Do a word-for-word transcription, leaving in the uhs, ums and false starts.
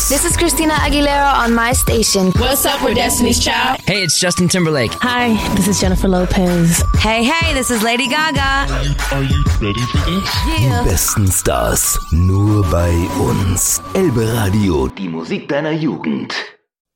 This is Christina Aguilera on my station. What's up, we're Destiny's Child. Hey, it's Justin Timberlake. Hi, this is Jennifer Lopez. Hey, hey, this is Lady Gaga. Are you, are you ready for this? Yeah. Die besten Stars, nur bei uns. Elbe Radio, die Musik deiner Jugend.